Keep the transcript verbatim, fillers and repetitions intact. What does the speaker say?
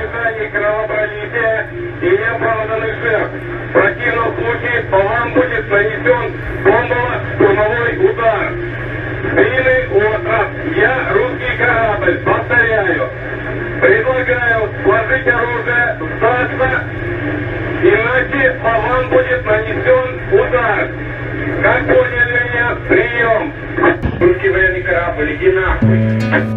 избежания кровопролития и неоправданных жертв. В противном случае по вам будет нанесен бомбово-штурмовой удар. Длинный остров. Я русский корабль. Повторяю. Предлагаю сложить оружие, сдаться, иначе по вам будет нанесен удар. Как поняли меня? Прием. Русский военный корабль, иди нахуй.